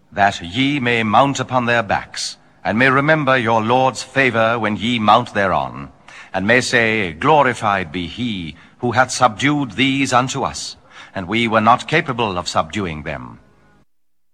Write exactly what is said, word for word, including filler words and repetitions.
that ye may mount upon their backs, and may remember your Lord's favor when ye mount thereon, and may say, Glorified be he who hath subdued these unto us, and we were not capable of subduing them.